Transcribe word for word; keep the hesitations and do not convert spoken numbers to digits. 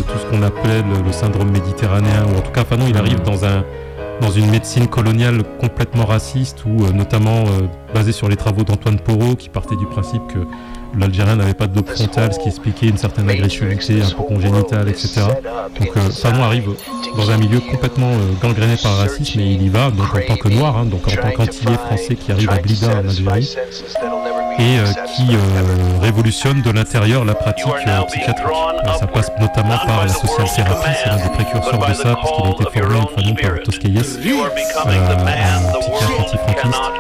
tout ce qu'on appelait le, le syndrome méditerranéen, ou en tout cas, enfin non, il arrive dans un dans une médecine coloniale complètement raciste, ou euh, notamment euh, basée sur les travaux d'Antoine Porot, qui partait du principe que l'Algérien n'avait pas de lobe frontal, ce qui expliquait une certaine agressivité un peu congénitale, et cetera. Donc euh, Fanon arrive dans un milieu complètement euh, gangréné par le racisme, et il y va donc en tant que noir, hein, donc en tant qu'antillais français qui arrive à Blida en Algérie, et euh, qui euh, révolutionne de l'intérieur la pratique euh, psychiatrique. Et ça passe notamment par la social thérapie, c'est l'un des précurseurs de ça, parce qu'il a été formé en Fanon par Tosquelles, euh, un psychiatre antifranquiste.